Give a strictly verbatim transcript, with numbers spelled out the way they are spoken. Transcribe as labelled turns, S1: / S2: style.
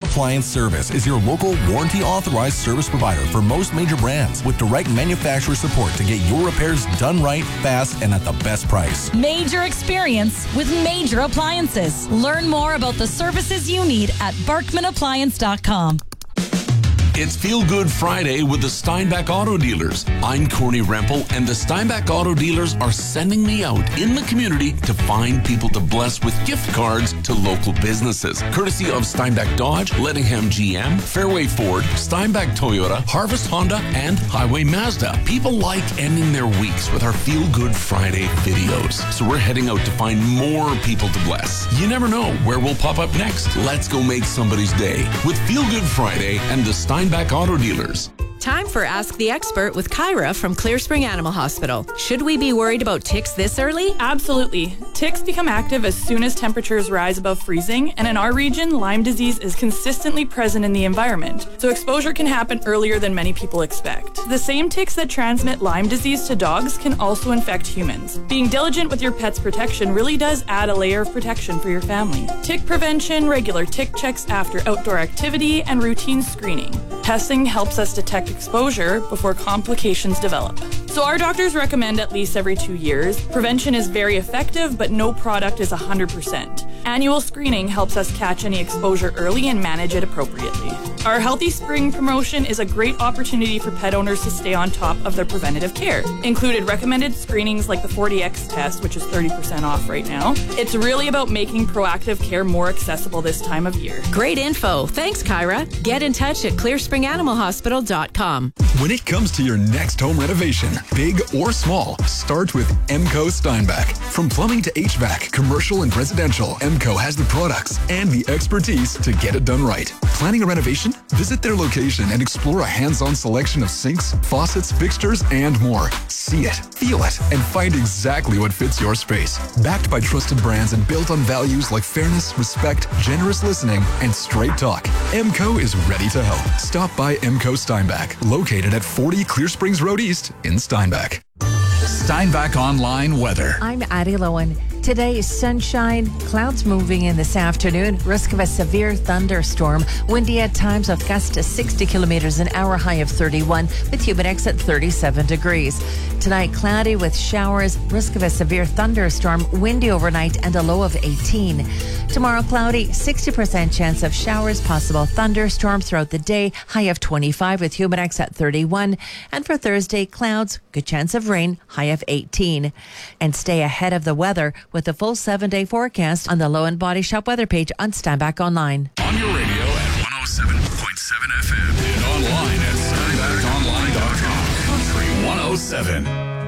S1: Appliance Service is your local warranty-authorized service provider for most major brands with direct manufacturer support to get your repairs done right, fast, and at the best price.
S2: Major experience with Major Appliances. Learn more about the services you need at Barkman Appliance dot com.
S3: It's Feel Good Friday with the Steinbach Auto Dealers. I'm Corny Rempel, and the Steinbach Auto Dealers are sending me out in the community to find people to bless with gift cards to local businesses. Courtesy of Steinbach Dodge, Lettingham G M, Fairway Ford, Steinbach Toyota, Harvest Honda, and Highway Mazda. People like ending their weeks with our Feel Good Friday videos. So we're heading out to find more people to bless. You never know where we'll pop up next. Let's go make somebody's day with Feel Good Friday and the Steinbach Auto Dealers.
S4: Time for Ask the Expert with Kyra from Clear Spring Animal Hospital. Should we be worried about ticks this early?
S5: Absolutely. Ticks become active as soon as temperatures rise above freezing, and in our region, Lyme disease is consistently present in the environment, so exposure can happen earlier than many people expect. The same ticks that transmit Lyme disease to dogs can also infect humans. Being diligent with your pet's protection really does add a layer of protection for your family. Tick prevention, regular tick checks after outdoor activity, and routine screening. Testing helps us detect exposure before complications develop. So our doctors recommend at least every two years. Prevention is very effective, but no product is one hundred percent. Annual screening helps us catch any exposure early and manage it appropriately. Our Healthy Spring promotion is a great opportunity for pet owners to stay on top of their preventative care. Included recommended screenings like the forty X test, which is thirty percent off right now. It's really about making proactive care more accessible this time of year.
S4: Great info. Thanks, Kyra. Get in touch at clear spring animal hospital dot com.
S6: When it comes to your next home renovation, big or small, start with Emco Steinbach. From plumbing to H V A C, commercial and residential, Emco has the products and the expertise to get it done right. Planning a renovation? Visit their location and explore a hands-on selection of sinks, faucets, fixtures, and more. See it, feel it, and find exactly what fits your space. Backed by trusted brands and built on values like fairness, respect, generous listening, and straight talk, Emco is ready to help. Stop by Emco Steinbach, located at forty Clear Springs Road East in Steinbach.
S7: Steinbach Online weather.
S8: I'm Addie Lowen. Today is sunshine, clouds moving in this afternoon, risk of a severe thunderstorm, windy at times with gusts to sixty kilometers an hour, high of thirty-one, with humidity at thirty-seven degrees. Tonight, cloudy with showers, risk of a severe thunderstorm, windy overnight, and a low of eighteen. Tomorrow, cloudy, sixty percent chance of showers, possible thunderstorms throughout the day, high of twenty-five, with humidity at thirty-one. And for Thursday, clouds, good chance of rain, high of eighteen. And stay ahead of the weather with a full seven-day forecast on the Low and Body Shop weather page on Steinbach Online.
S7: On your radio at one oh seven point seven F M and online at steinbach online dot com. Country one oh seven.